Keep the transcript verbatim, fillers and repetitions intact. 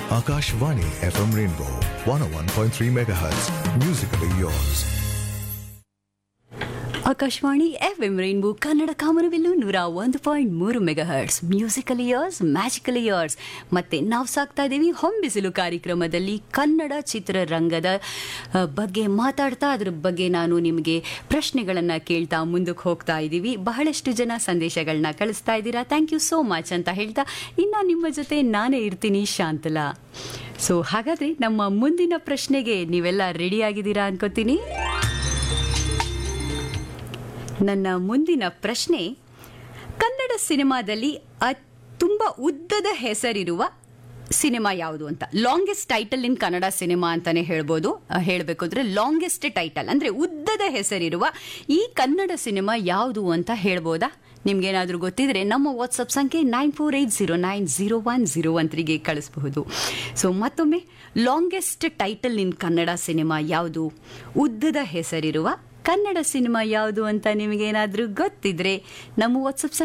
Akashvani F M Rainbow one oh one point three megahertz. Musically yours. Akashvani F M rainbow Kannada ಕಾಮನಬಿಲ್ಲು ನೂರ ಒಂದು point ಮೂರು mega hertz musical years magical years ಮತ್ತೆ ನಾವು ಸಾಕ್ತಾ ಇದ್ದೀವಿ ಹೊಂಬಿಸಿಲು ಕಾರ್ಯಕ್ರಮದಲ್ಲಿ ಕನ್ನಡ ಚಿತ್ರರಂಗದ ಬಗ್ಗೆ ಮಾತಾಡ್ತಾ ಅದ್ರ ಬಗ್ಗೆ ನಾನು ನಿಮಗೆ ಪ್ರಶ್ನೆಗಳನ್ನು ಕೇಳ್ತಾ ಮುಂದಕ್ಕೆ ಹೋಗ್ತಾ ಇದ್ದೀವಿ. ಬಹಳಷ್ಟು ಜನ ಸಂದೇಶಗಳನ್ನ ಕಳಿಸ್ತಾ ಇದ್ದೀರಾ. ಥ್ಯಾಂಕ್ ಯು ಸೋ ಮಚ್ ಅಂತ ಹೇಳ್ತಾ ಇನ್ನು ನಿಮ್ಮ ಜೊತೆ ನಾನೇ ಇರ್ತೀನಿ ಶಾಂತಲಾ. ಸೊ ಹಾಗಾದರೆ ನಮ್ಮ ಮುಂದಿನ ಪ್ರಶ್ನೆಗೆ ನೀವೆಲ್ಲ ರೆಡಿ ಆಗಿದ್ದೀರಾ ಅನ್ಕೋತೀನಿ. ನನ್ನ ಮುಂದಿನ ಪ್ರಶ್ನೆ, ಕನ್ನಡ ಸಿನಿಮಾದಲ್ಲಿ ತುಂಬ ಉದ್ದದ ಹೆಸರಿರುವ ಸಿನಿಮಾ ಯಾವುದು ಅಂತ. ಲಾಂಗೆಸ್ಟ್ ಟೈಟಲ್ ಇನ್ ಕನ್ನಡ ಸಿನಿಮಾ ಅಂತಾನೆ ಹೇಳ್ಬೋದು. ಹೇಳಬೇಕು ಅಂದರೆ ಲಾಂಗೆಸ್ಟ್ ಟೈಟಲ್ ಅಂದರೆ ಉದ್ದದ ಹೆಸರಿರುವ ಈ ಕನ್ನಡ ಸಿನಿಮಾ ಯಾವುದು ಅಂತ ಹೇಳ್ಬೋದಾ? ನಿಮ್ಗೇನಾದರೂ ಗೊತ್ತಿದ್ರೆ ನಮ್ಮ ವಾಟ್ಸಪ್ ಸಂಖ್ಯೆ nine four eight zero nine zero one zero one ತ್ರೀಗೆ ಕಳಿಸಬಹುದು. ಸೊ ಮತ್ತೊಮ್ಮೆ, ಲಾಂಗೆಸ್ಟ್ ಟೈಟಲ್ ಇನ್ ಕನ್ನಡ ಸಿನಿಮಾ ಯಾವುದು, ಉದ್ದದ ಹೆಸರಿರುವ ಕನ್ನಡ ಸಿನಿಮಾ ಯಾವುದು ಅಂತ ನಿಮಗೇನಾದರೂ ಗೊತ್ತಿದ್ರೆ ನಮ್ಮ ವಾಟ್ಸಪ್